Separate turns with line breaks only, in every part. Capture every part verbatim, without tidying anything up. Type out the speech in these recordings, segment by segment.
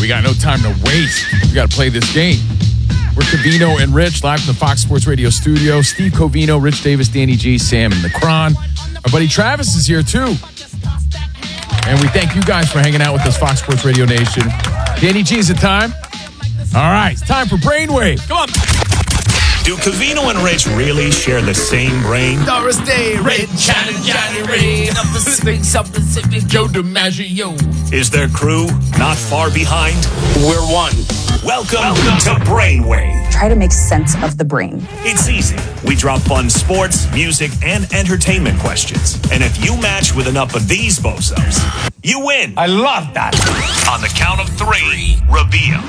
got no time to waste. We got to play this game. We're Covino and Rich, live from the Fox Sports Radio studio. Steve Covino, Rich Davis, Danny G, Sam, and the Cron. Our buddy Travis is here, too. And we thank you guys for hanging out with us, Fox Sports Radio Nation. Danny G, is it time? All right, it's time for Brainwave. Come on.
Do Covino and Rich really share the same brain?
Doris Day, Red, China, Johnny Ray, the Pacific, South Pacific, Joe DiMaggio.
Is their crew not far behind?
We're one.
Welcome, Welcome to Brainwave.
Try to make sense of the brain.
It's easy. We drop fun sports, music, and entertainment questions. And if you match with enough of these bozos, you win.
I love that.
On the count of three, reveal.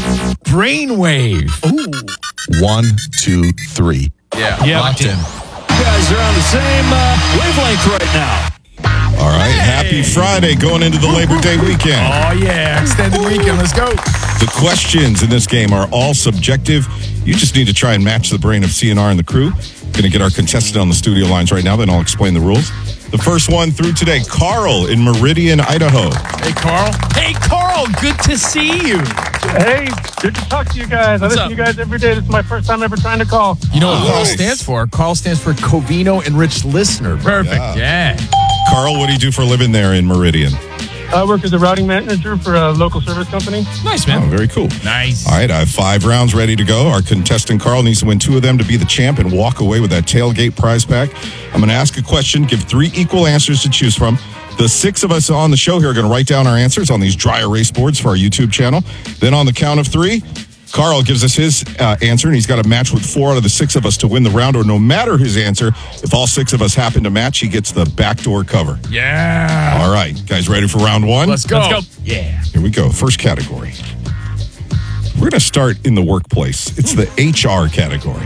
Brainwave.
Ooh. One, two, three.
Yeah,
yeah
locked in.
You guys are on the same uh, wavelength right now.
All right,
Hey.
happy Friday going into the Labor Day weekend.
Oh, yeah, extended weekend. Let's go.
The questions in this game are all subjective. You just need to try and match the brain of C N R and the crew. Going to get our contestant on the studio lines right now, then I'll explain the rules. The first one through today, Carl in Meridian, Idaho.
Hey, Carl. Hey, Carl. Good to see you.
Hey, good to talk to you guys. I
What's
listen
up?
to you guys every day. This is my first time ever trying to call.
You know what
Oh,
Carl
nice.
stands for? Carl stands for Covino and Rich Listener. Perfect.
Yeah.
Yeah.
Carl, what do you do for a living there in Meridian?
I work as a routing manager for a local service company.
Nice,
Oh, very cool.
Nice.
All right, I have five rounds ready to go. Our contestant, Carl, needs to win two of them to be the champ and walk away with that tailgate prize pack. I'm going to ask a question, give three equal answers to choose from. The six of us on the show here are going to write down our answers on these dry erase boards for our YouTube channel. Then on the count of three, Carl gives us his uh, answer, and he's got to match with four out of the six of us to win the round, or no matter his answer, if all six of us happen to match, he gets the backdoor cover.
Yeah.
All right, guys ready for round one?
Let's go.
Let's go.
Yeah.
Here we go. First category. We're going to start in the workplace. It's the H R category.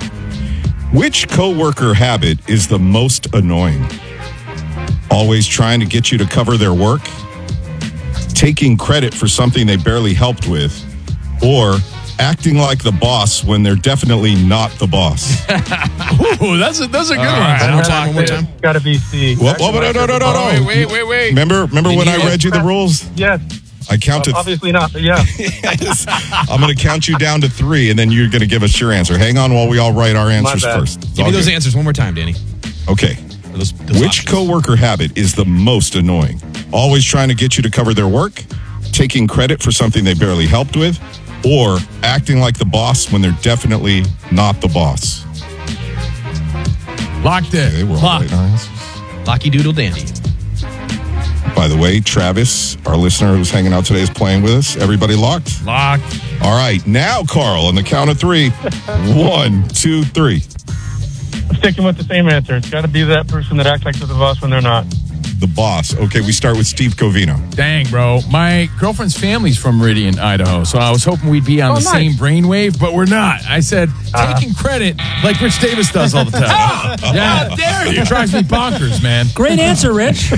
Which coworker habit is the most annoying? Always trying to get you to cover their work, taking credit for something they barely helped with, or acting like the boss when they're definitely not the boss.
Ooh, that's a, those are good
Uh,
ones.
One more time, one more time.
Got to be C.
What? What? No, no, no, no, no.
Oh, wait, wait, wait, wait.
Remember, remember when I read you the rules?
Yes.
I counted.
Obviously not, but yeah.
Yes. I'm going to count you down to three, and then you're going to give us your answer. Hang on while we all write our answers
bad.
first. It's
Give
all
me those
good.
answers one more time, Danny.
Okay.
Or Those, those
Which
options.
coworker habit is the most annoying? Always trying to get you to cover their work, taking credit for something they barely helped with, or acting like the boss when they're definitely not the boss?
Locked in.
Okay, we're all
Locked.
writing our answers.
Locky Doodle Dandy.
By the way, Travis, our listener who's hanging out today, is playing with us. Everybody locked?
Locked.
All right. Now, Carl, on the count of three. One, two, three.
I'm sticking with the same answer. It's got to be that person that acts like they're the boss when they're not.
The boss. Okay, we start with Steve Covino.
Dang, bro. My girlfriend's family's from Meridian, Idaho, so I was hoping we'd be on
Oh,
the
nice.
same brainwave, but we're not. I said, taking credit like Rich Davis does all the time. Yeah, dare you. It drives me bonkers, man.
Great answer, Rich.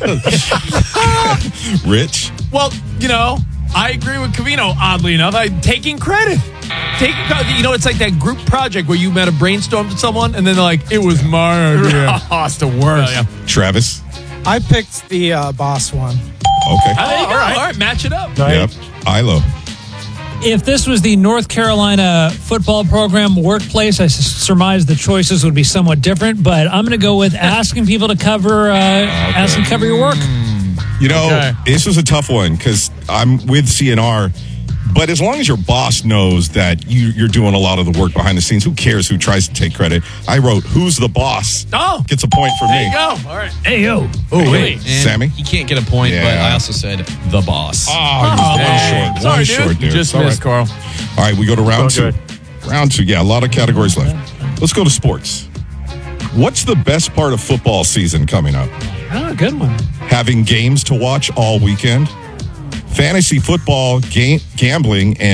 Rich?
Well, you know, I agree with Covino, oddly enough. I taking credit. Taking, you know, it's like that group project where you met a brainstorm to someone and then they're like, it was my idea.
Oh, it's the worst.
Yeah, yeah.
Travis?
I picked the uh, boss one.
Okay.
Oh, there you go. All right, match it up.
Yep. Ilo.
If this was the North Carolina football program workplace, I s- surmise the choices would be somewhat different, but I'm going to go with asking people to cover, uh, asking cover your work.
You know,
Okay.
this was a tough one because I'm with C N R, but as long as your boss knows that you, you're doing a lot of the work behind the scenes, who cares who tries to take credit? I wrote, who's the boss?
Oh,
Gets a point for
there
me.
you go. All right.
Hey, yo.
Oh,
wait.
And
Sammy?
He can't get a point,
Yeah.
but I also said the boss.
Oh, one
dang.
short.
Sorry,
one
dude.
short, dude.
You just
It's all
missed,
right.
Carl.
All right, we go to round
Oh,
two.
good.
Round two, yeah, a lot of categories left. Let's go to sports. What's the best part of football season coming up?
Oh, good one.
Having games to watch all weekend, fantasy football, ga- gambling, and